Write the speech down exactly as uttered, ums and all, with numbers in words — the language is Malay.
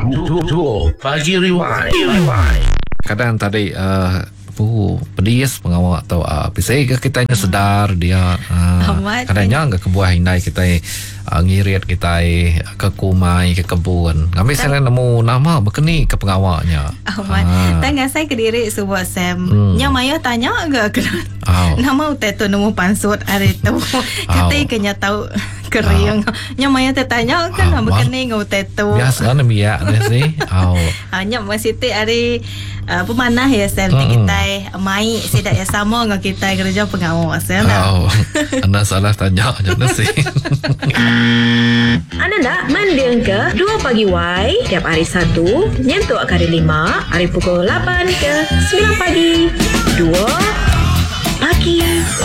Jewel Pagi Rewind. Rewind. Kadang tadi uh, pu pedis pengawak atau uh, pisai ke kita nya sedar dia uh, kadangnya enggak kebuah hindai kita uh, ngirit kita ke kumai ke kebun kami saya nemu nama bekeni ke pengawaknya Ahmad uh. tanya saya ke diri sebuah Sam hmm. nya maya tanya enggak oh. nama utai tu nemu pansut hari tu kata kenya tahu kering oh. nya maya tanya kan oh. bekeni ngau tetu biasa nama ya sih oh nya masih ti hari uh, pemanah ya Sam hmm. kita mai sedak ya sama dengan kita kerja pengawas ya oh, anda salah tanya aja sih. Anda nak mandeng ke dua pagi Y tiap hari satu nyentuh kali lima hari pukul lapan ke sembilan pagi dua pagi